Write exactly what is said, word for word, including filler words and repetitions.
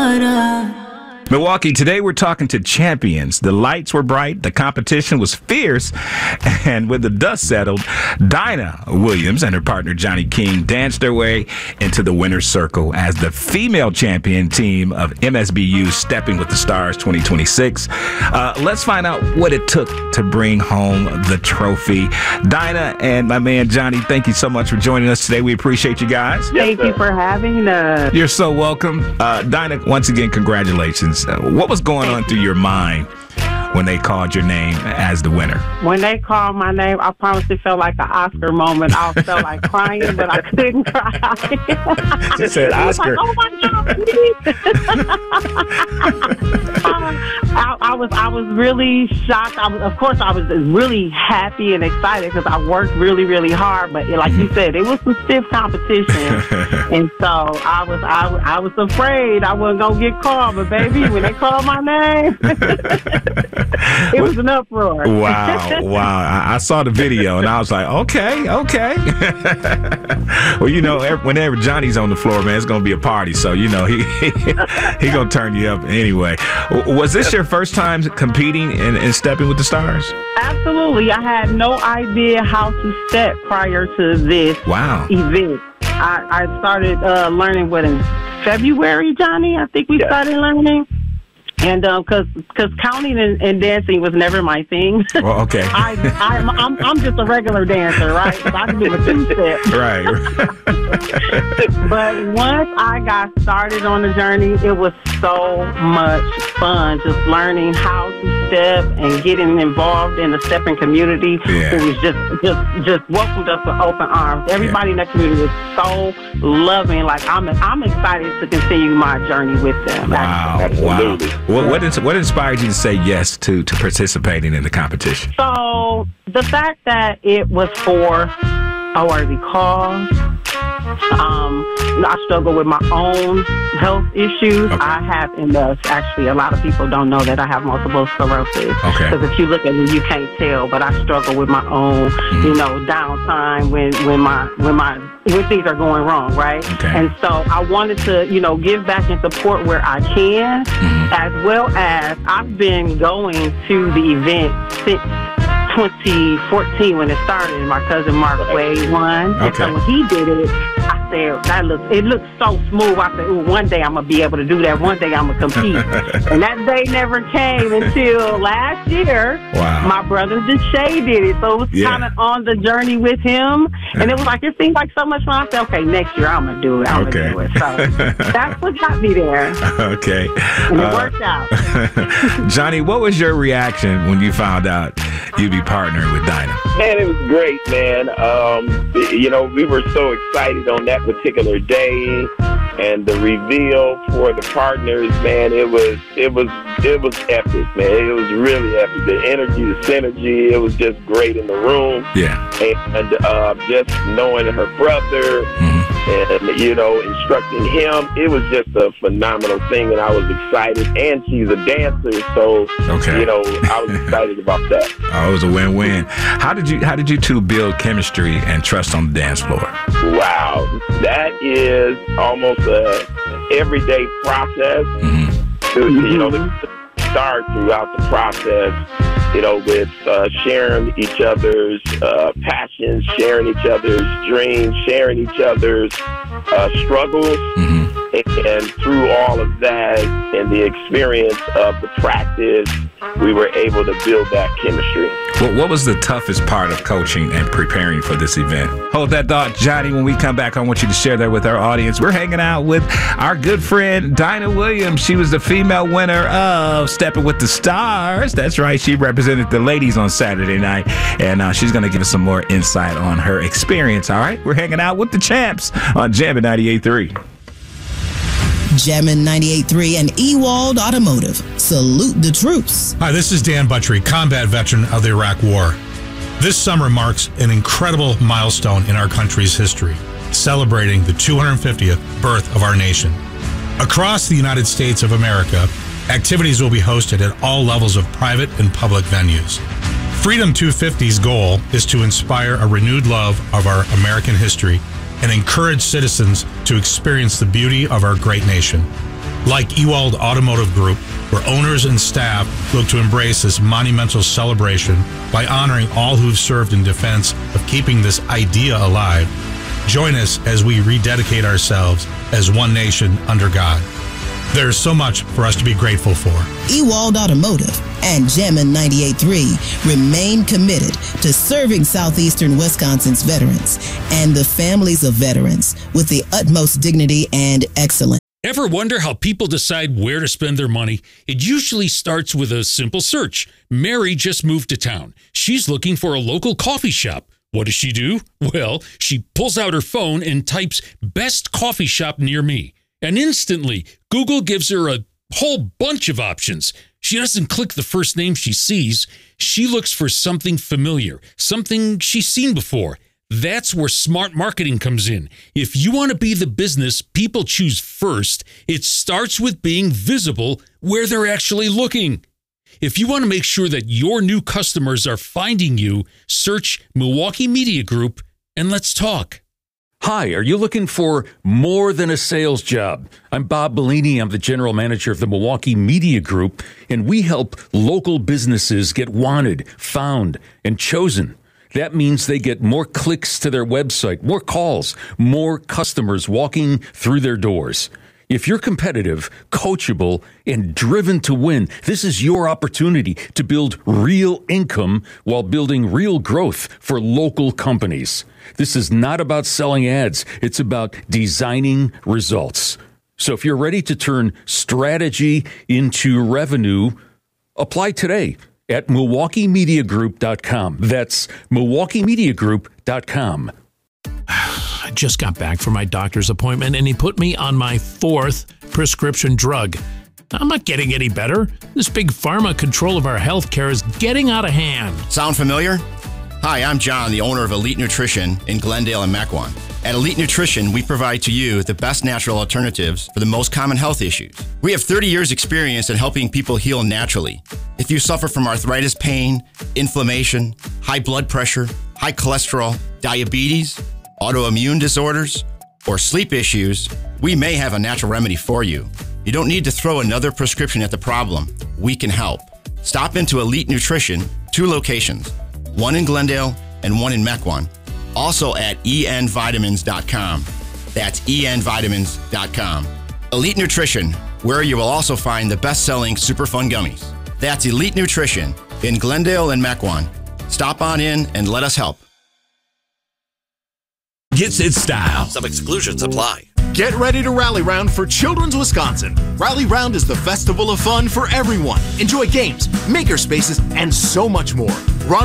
water. Milwaukee, today we're talking to champions. The lights were bright, the competition was fierce, and when the dust settled, Dinah Williams and her partner Johnny King danced their way into the winner's circle as the female champion team of M S B U Stepping with the Stars twenty twenty-six. Uh, let's find out what it took to bring home the trophy. Dinah and my man Johnny, thank you so much for joining us today. We appreciate you guys. Yes, thank sir. you for having us. You're so welcome. Uh, Dinah, once again, congratulations. Uh, what was going on through your mind when they called your name as the winner? When they called my name, I promise it felt like an Oscar moment. I felt like crying, but I couldn't cry. She said Oscar. Like, oh my God, please. I, I was I was really shocked. I was, of course, I was really happy and excited because I worked really, really hard. But like you said, it was some stiff competition, and so I was I, I was afraid I wasn't gonna get called. But baby, when they called my name, it was an uproar. Wow, wow. I, I saw the video, and I was like, okay, okay. Well, you know, every, whenever Johnny's on the floor, man, it's going to be a party. So, you know, he he, he going to turn you up anyway. Was this your first time competing and, and Stepping with the Stars? Absolutely. I had no idea how to step prior to this wow. event. I, I started uh, learning, what, in February, Johnny? I think we yeah. started learning. And because um, because counting and, and dancing was never my thing. Well, okay. I, I'm, I'm I'm just a regular dancer, right? So I can do a two-step. Right. But once I got started on the journey, it was so much fun just learning how to step and getting involved in the stepping community. Yeah. It was just just just welcomed us with open arms. Everybody yeah. in that community was so loving. Like I'm I'm excited to continue my journey with them. Wow! Absolutely. Wow! What what, is, what inspired you to say yes to, to participating in the competition? So the fact that it was for a worthy cause. Um, I struggle with my own health issues. Okay. I have M S. Actually, a lot of people don't know that I have multiple sclerosis. Okay. Because if you look at me, you can't tell. But I struggle with my own, mm-hmm. you know, downtime when when my when my when things are going wrong, right? Okay. And so I wanted to, you know, give back and support where I can, mm-hmm. as well as I've been going to the event since twenty fourteen when it started. My cousin Mark Wade won. Okay. And so when he did it, I said, that looks, it looks so smooth. I said, ooh, one day I'm going to be able to do that. One day I'm going to compete. And that day never came until last year. Wow. My brother Deshae did it. So it was Yeah. kind of on the journey with him. And it was like, it seemed like so much fun. I said, okay, next year I'm going to do it. I'm Okay. going to do it. So that's what got me there. Okay. And it Uh, worked out. Johnny, what was your reaction when you found out you'd be partnering with Dinah? Man, it was great, man. Um, you know, we were so excited on that particular day, and the reveal for the partners, man, it was it was it was epic, man. It was really epic. The energy, the synergy, it was just great in the room. Yeah. And uh, just knowing her brother, Mm-hmm. and you know, instructing him, it was just a phenomenal thing, and I was excited. And she's a dancer, so Okay. you know, I was excited about that. Oh, it was a win-win. How did you How did you two build chemistry and trust on the dance floor? Wow, that is almost a everyday process. Mm-hmm. To, you know, to start throughout the process, you know, with uh, sharing each other's uh, passions, sharing each other's dreams, sharing each other's uh, struggles. Mm-hmm. And through all of that and the experience of the practice, we were able to build that chemistry. What, what was the toughest part of coaching and preparing for this event? Hold that thought, Johnny. When we come back, I want you to share that with our audience. We're hanging out with our good friend, Dinah Williams. She was the female winner of Stepping with the Stars. That's right. She represented the ladies on Saturday night, and uh, she's going to give us some more insight on her experience. All right? We're hanging out with the champs on Jammin' ninety-eight point three. Jammin' ninety-eight point three and Ewald Automotive. Salute the troops. Hi, this is Dan Buttrey, combat veteran of the Iraq War. This summer marks an incredible milestone in our country's history, celebrating the two hundred fiftieth birth of our nation. Across the United States of America, activities will be hosted at all levels of private and public venues. Freedom two fifty's goal is to inspire a renewed love of our American history and encourage citizens to experience the beauty of our great nation. Like Ewald Automotive Group, where owners and staff look to embrace this monumental celebration by honoring all who've served in defense of keeping this idea alive. Join us as we rededicate ourselves as one nation under God. There's so much for us to be grateful for. Ewald Automotive and Jammin' ninety-eight point three remain committed to serving Southeastern Wisconsin's veterans and the families of veterans with the utmost dignity and excellence. Ever wonder how people decide where to spend their money? It usually starts with a simple search. Mary just moved to town. She's looking for a local coffee shop. What does she do? Well, she pulls out her phone and types best coffee shop near me. And instantly, Google gives her a whole bunch of options. She doesn't click the first name she sees. She looks for something familiar, something she's seen before. That's where smart marketing comes in. If you want to be the business people choose first, it starts with being visible where they're actually looking. If you want to make sure that your new customers are finding you, search Milwaukee Media Group and let's talk. Hi, are you looking for more than a sales job? I'm Bob Bellini. I'm the general manager of the Milwaukee Media Group, and we help local businesses get wanted, found, and chosen. That means they get more clicks to their website, more calls, more customers walking through their doors. If you're competitive, coachable, and driven to win, this is your opportunity to build real income while building real growth for local companies. This is not about selling ads. It's about designing results. So if you're ready to turn strategy into revenue, apply today at Milwaukee Media Group dot com. That's Milwaukee Media Group dot com. I just got back from my doctor's appointment, and he put me on my fourth prescription drug. I'm not getting any better. This big pharma control of our health care is getting out of hand. Sound familiar? Hi, I'm John, the owner of Elite Nutrition in Glendale and Mequon. At Elite Nutrition, we provide to you the best natural alternatives for the most common health issues. We have thirty years experience in helping people heal naturally. If you suffer from arthritis pain, inflammation, high blood pressure, high cholesterol, diabetes, autoimmune disorders, or sleep issues, we may have a natural remedy for you. You don't need to throw another prescription at the problem. We can help. Stop into Elite Nutrition, two locations, one in Glendale and one in Mequon. Also at E N vitamins dot com. That's E N vitamins dot com. Elite Nutrition, where you will also find the best-selling Superfund gummies. That's Elite Nutrition in Glendale and Mequon. Stop on in and let us help. Gets its style. Some exclusions apply. Get ready to rally round for Children's Wisconsin. Rally Round is the festival of fun for everyone. Enjoy games, maker spaces, and so much more. Run